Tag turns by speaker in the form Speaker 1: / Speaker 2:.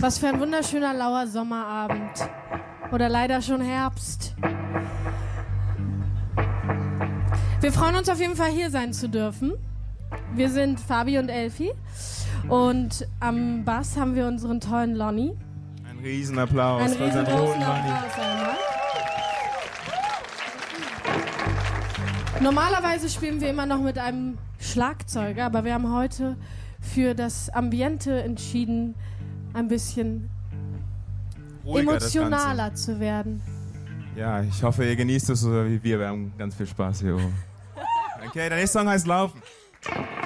Speaker 1: Was für ein wunderschöner lauer Sommerabend. Oder leider schon Herbst. Wir freuen uns auf jeden Fall, hier sein zu dürfen. Wir sind Fabi und Elfi. Und am Bass haben wir unseren tollen Lonnie.
Speaker 2: Ein Riesenapplaus.
Speaker 1: Ein riesengroßen Applaus. Normalerweise spielen wir immer noch mit einem Schlagzeuger, aber wir haben heute für das Ambiente entschieden, ein bisschen ruhiger, emotionaler zu werden.
Speaker 2: Ja, ich hoffe, ihr genießt es so wie wir. Wir haben ganz viel Spaß hier oben. Okay, der nächste Song heißt Laufen.